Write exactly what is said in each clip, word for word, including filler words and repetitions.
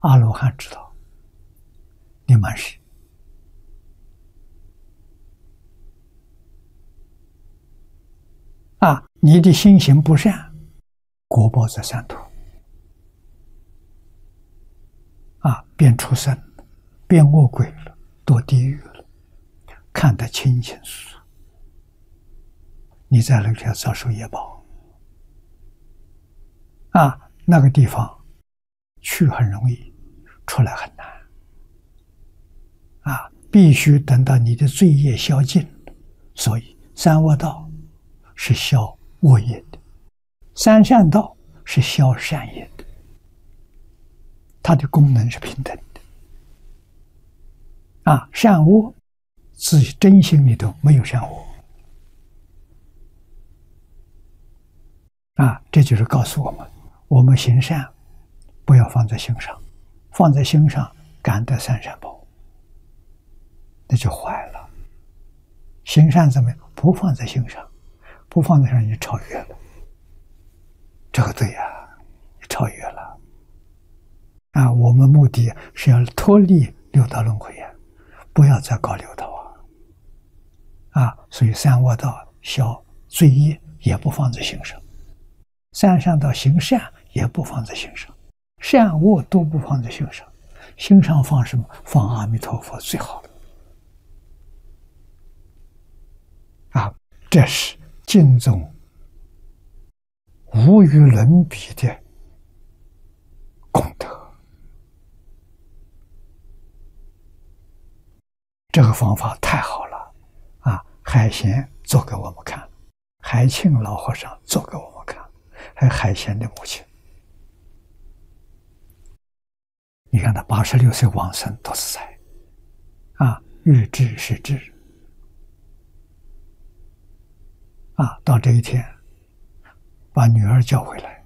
阿罗汉知道你慢心啊，你的心行不善，果报在三途啊，变畜生了，变恶鬼了，堕地狱了，看得清清楚楚。你在那条遭受业报啊，那个地方去很容易，出来很难啊，必须等到你的罪业消尽。所以三恶道是消恶业的，三善道是消善业的，它的功能是平等的啊。善恶自己真心里头没有善恶啊，这就是告诉我们，我们行善不要放在心上，放在心上感得三善报，那就坏了。行善怎么样？不放在心上，不放在心上就超越了。这个对呀、啊，超越了啊！我们目的是要脱离六道轮回呀，不要再搞六道啊！啊，所以三恶道消罪业也不放在心上，三善道行善也不放在心上，善恶都不放在心上，心上放什么？放阿弥陀佛最好了啊！这是净宗无与伦比的功德。这个方法太好了啊！海贤做给我们看，海庆老和尚做给我们看，还有海贤的母亲，你看他八十六岁往生多自在啊！欲知是知啊！到这一天把女儿叫回来，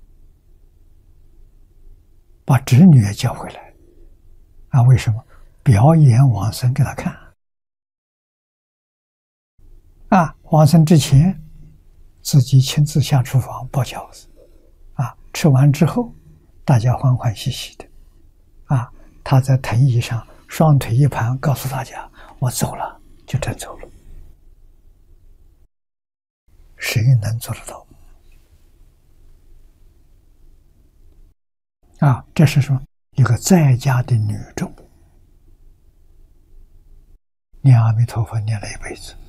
把侄女也叫回来啊！为什么？表演往生给他看啊！往生之前自己亲自下厨房包饺子啊，吃完之后大家欢欢喜喜的啊，他在藤椅上双腿一盘，告诉大家我走了，就真走了。谁能做得到啊？这是说一个在家的女众念阿弥陀佛念了一辈子